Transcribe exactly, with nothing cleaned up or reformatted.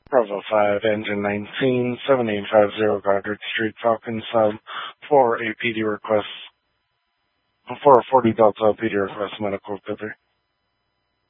Bravo five, Engine nineteen, seven eight five zero Godric Street, Falcon Sub, for a P D request, for a forty Delta P D request medical delivery.